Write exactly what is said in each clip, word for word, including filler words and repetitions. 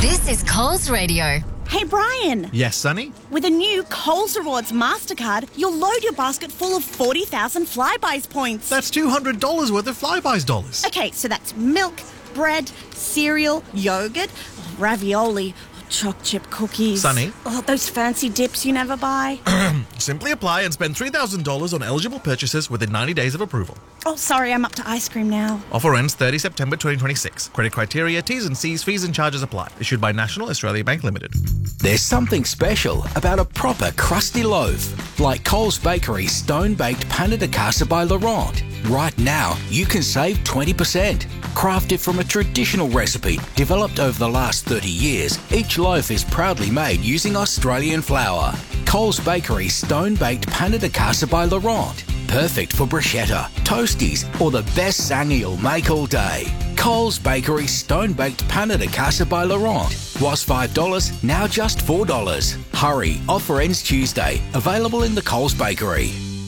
This is Coles Radio. Hey, Brian. Yes, Sonny? With a new Coles Rewards MasterCard, you'll load your basket full of forty thousand Flybuys points. That's two hundred dollars worth of Flybuys dollars. Okay, so that's milk, bread, cereal, yogurt, ravioli, choc chip cookies. Sonny? Oh, those fancy dips you never buy. Simply apply and spend three thousand dollars on eligible purchases within ninety days of approval. Oh, sorry, I'm up to ice cream now. Offer ends thirtieth September twenty twenty-six. Credit criteria, T's and C's, fees and charges apply. Issued by National Australia Bank Limited. There's something special about a proper crusty loaf, like Coles Bakery's stone-baked Pain de Casa by Laurent. Right now, you can save twenty percent. Crafted from a traditional recipe developed over the last thirty years, each loaf is proudly made using Australian flour. Coles Bakery's stone-baked Pain de Casa by Laurent. Perfect for bruschetta, toasties, or the best sangie you'll make all day. Coles Bakery's stone-baked Pain de Casa by Laurent. Was five dollars, now just four dollars. Hurry, offer ends Tuesday. Available in the Coles Bakery.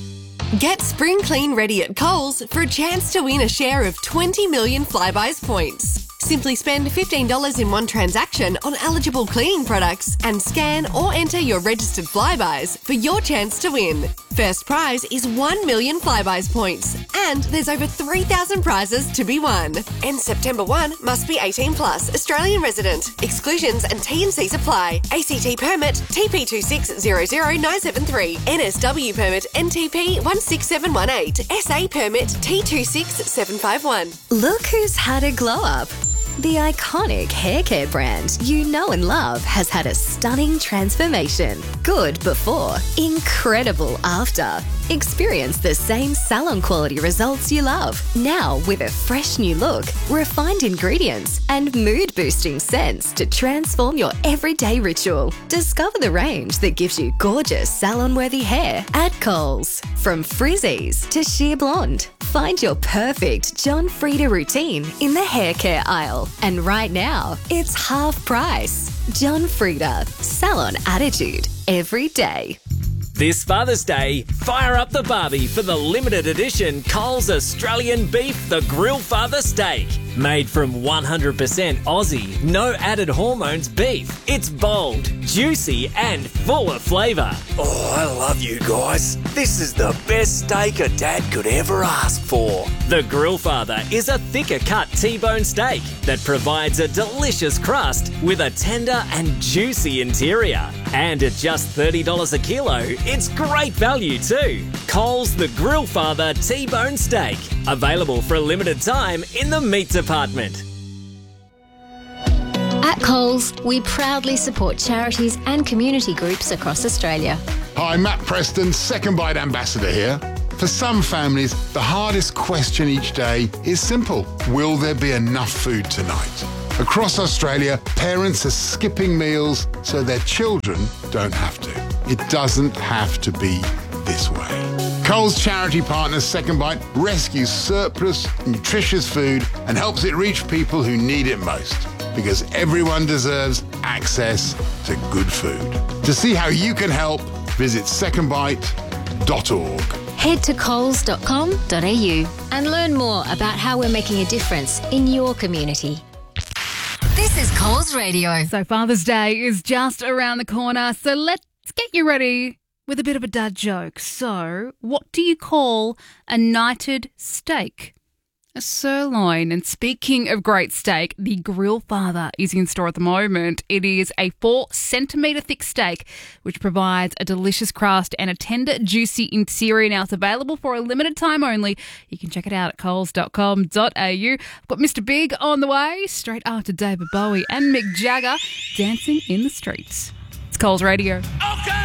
Get spring clean ready at Coles for a chance to win a share of twenty million Flybuys points. Simply spend fifteen dollars in one transaction on eligible cleaning products and scan or enter your registered Flybuys for your chance to win. First prize is one million Flybuys points and there's over three thousand prizes to be won. End September first, must be eighteen plus, Australian resident. Exclusions and T and Cs apply. A C T permit T P two six zero zero nine seven three. N S W permit N T P one six seven one eight. S A permit T two six seven five one. Look who's had a glow up. The iconic hair care brand you know and love has had a stunning transformation. Good before, incredible after. Experience the same salon quality results you love, now with a fresh new look, refined ingredients, and mood-boosting scents to transform your everyday ritual. Discover the range that gives you gorgeous salon-worthy hair at Coles. From frizzies to sheer blonde, find your perfect John Frieda routine in the hair care aisle. And right now, it's half price. John Frieda, salon attitude every day. This Father's Day, fire up the barbie for the limited edition Coles Australian Beef The Grill Father Steak. Made from one hundred percent Aussie, no added hormones beef. It's bold, juicy and full of flavour. Oh, I love you guys. This is the best steak a dad could ever ask for. The Grill Father is a thicker cut T-bone steak that provides a delicious crust with a tender and juicy interior. And at just thirty dollars a kilo, it's great value too. Coles The Grill Father T-bone steak. Available for a limited time in the meat department. At Coles, we proudly support charities and community groups across Australia. Hi, Matt Preston, Second Bite Ambassador here. For some families, the hardest question each day is simple. Will there be enough food tonight? Across Australia, parents are skipping meals so their children don't have to. It doesn't have to be this way. Coles charity partner Second Bite rescues surplus, nutritious food and helps it reach people who need it most. Because everyone deserves access to good food. To see how you can help, visit second bite dot org. Head to coles dot com dot a u and learn more about how we're making a difference in your community. This is Coles Radio. So Father's Day is just around the corner, so let's get you ready with a bit of a dad joke. So, what do you call a knighted steak? A sirloin. And speaking of great steak, the Grill Father is in store at the moment. It is a four centimetre thick steak, which provides a delicious crust and a tender, juicy interior. Now, it's available for a limited time only. You can check it out at coles dot com dot a u. I've got Mister Big on the way, straight after David Bowie and Mick Jagger dancing in the streets. It's Coles Radio. Okay!